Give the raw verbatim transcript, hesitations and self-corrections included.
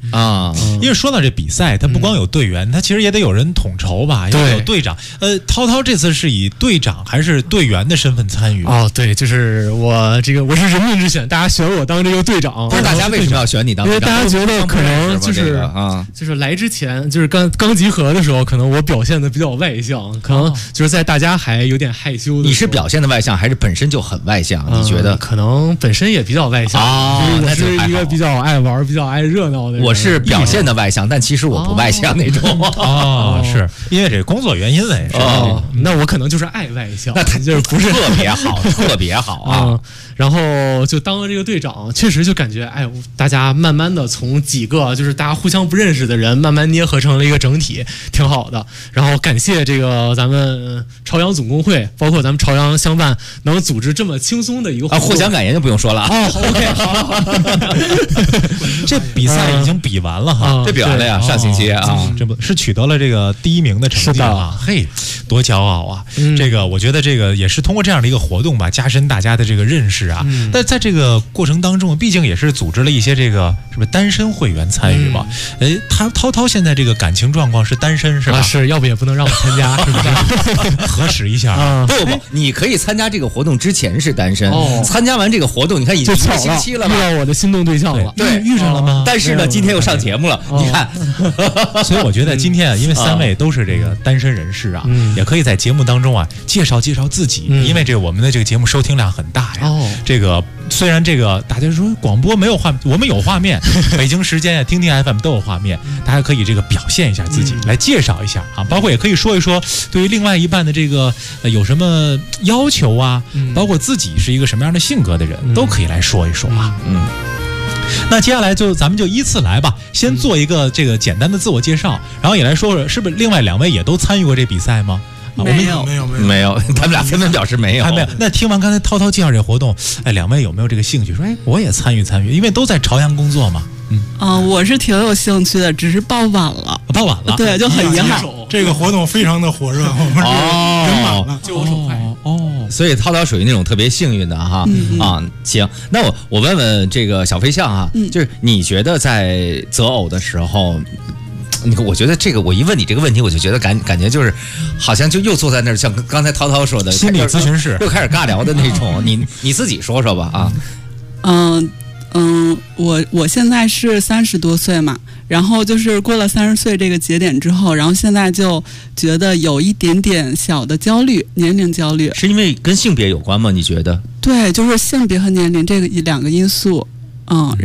啊。 因为说到这比赛，它不光有队员，它其实也得有人统筹吧，要有队长。呃，涛涛这次是以队长还是队员的身份参与？ 哦，对，就是我这个我是人民之选，大家选我当这个队长。 不是大家为什么要选你当队长？ 因为大家觉得可能就是啊， 就是来之前就是刚刚集合的时候，可能我表现的比较外向，可能就是在大家还有点害羞的。 你是表现的外向，还是本身就很外向？ 嗯、 你觉得？ 可能本身也比较外向啊， 我是一个比较爱玩、比较爱热闹的人。 我是表现的外向，但其实我不外向那种。 哦，是因为这工作原因嘞。 哦，那我可能就是爱外向， 那就是不是特别好，特别好啊。 嗯、然后就当了这个队长，确实就感觉哎，大家慢慢的从几个就是大家互相不认识的人，慢慢捏合成了一个整体，挺好的。然后感谢这个咱们朝阳总工会，包括咱们朝阳乡办，能组织这么轻松的一个活啊， 动。 获奖感言就不用说了啊。 哦 ，OK， 好，好好这比赛已经比完了哈， 啊、 这比完了呀，上星期啊， 这不是取得了这个第一名的成绩啊，嘿，多骄傲啊！嗯、这个我觉得这个也是通过这样的一个活动吧，加深大家的这个认识啊。嗯、但在这个过程当中，毕竟也是组织了一些这个是不是单身会员参与吧？哎、嗯，他涛涛现在这个感情状况是单身是吧？ 啊、是，要不也不能让我参加，是不是？ 核实一下啊！ 不不，你可以参加这个活动之前是单身， 哦、 参加完这个活动，你看已经一个星期了吧？ 遇到我的心动对象了， 对， 遇上了吗？ 但是呢，今天又上节目了， 哦、 你看， 所以我觉得今天啊，因为三位都是这个单身人士啊， 嗯、 也可以在节目当中啊介绍介绍自己， 嗯、 因为这个我们的这个节目收听量很大呀。 哦， 这个虽然这个大家说广播没有画，我们有画面，北京时间啊，听听 F M 都有画面，大家可以这个表现一下自己， 嗯、 来介绍一下啊，包括也可以说一说对于另外一半的这个、呃、有什么要求啊， 嗯、 包括自己是一个什么样的性格的人， 嗯、 都可以来说一说啊， 嗯。 那接下来就咱们就依次来吧，先做一个这个简单的自我介绍，然后也来说说是不是另外两位也都参与过这比赛吗？ 啊、没有没有没有没有，他们俩纷纷表示没有， 还没有。那听完刚才涛涛介绍这活动，哎，两位有没有这个兴趣？说，哎，我也参与参与，因为都在朝阳工作嘛。嗯， 啊、呃，我是挺有兴趣的，只是报晚了， 报晚了， 对，就很遗憾。 这个活动非常的火热，我们是人满了， 就我手快哦， 所以涛涛属于那种特别幸运的哈、 嗯、 啊。行，那我我问问这个小飞象啊， 嗯、 就是你觉得在择偶的时候。你我觉得这个，我一问你这个问题，我就觉得感感觉就是，好像就又坐在那儿，像刚才涛涛说的， 心理咨询室又开始尬聊的那种。你你自己说说吧啊。 嗯嗯，我我现在是三十多岁嘛，然后就是过了三十岁这个节点之后，然后现在就觉得有一点点小的焦虑，年龄焦虑。 是因为跟性别有关吗？你觉得？ 对，就是性别和年龄这个两个因素，嗯。